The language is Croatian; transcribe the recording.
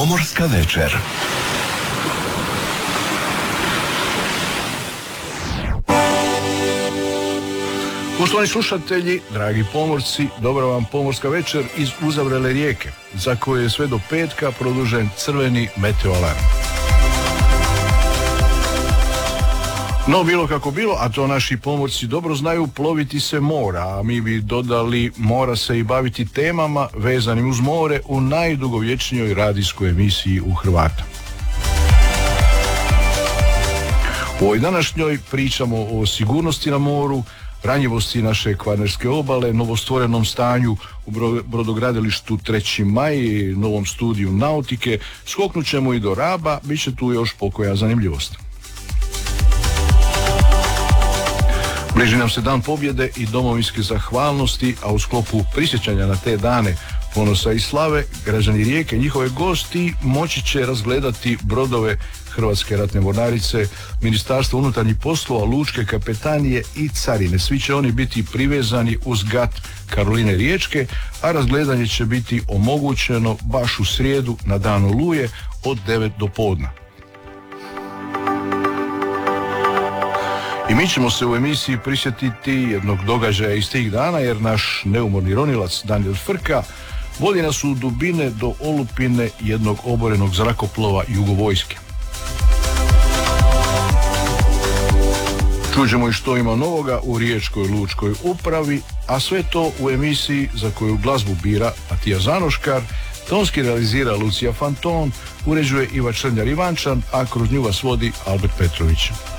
Pomorska večer. Poštovani slušatelji, dragi pomorci, dobra vam pomorska večer iz uzavrele rijeke, za koju je sve do petka produžen crveni meteoalarm. No, bilo kako bilo, a to naši pomorci dobro znaju, ploviti se mora, a mi bi dodali mora se i baviti temama vezanim uz more u najdugovječnijoj radijskoj emisiji u Hrvata. U ovoj današnjoj pričamo o sigurnosti na moru, ranjivosti naše kvarnerske obale, novostvorenom stanju u brodogradilištu 3. maj, novom studiju nautike, skoknut ćemo i do Raba, bit će tu još pokoja zanimljivost. Bliži nam se dan pobjede i domovinske zahvalnosti, a u sklopu prisjećanja na te dane ponosa i slave, građani Rijeke, njihove gosti moći će razgledati brodove Hrvatske ratne mornarice, Ministarstva unutarnjih poslova, lučke kapetanije i carine. Svi će oni biti privezani uz gat Karoline Riječke, a razgledanje će biti omogućeno baš u srijedu na dan Oluje od 9 do podne. I mi ćemo se u emisiji prisjetiti jednog događaja iz tih dana, jer naš neumorni ronilac Danijel Frka vodi nas u dubine do olupine jednog oborenog zrakoplova Jugovojske. Čuđemo i što ima novoga u Riječkoj lučkoj upravi, a sve to u emisiji za koju glazbu bira Matija Zanoškar, tonski realizira Lucija Fanton, uređuje Iva Črnjar Ivančan, a kroz nju vas vodi Albert Petrović.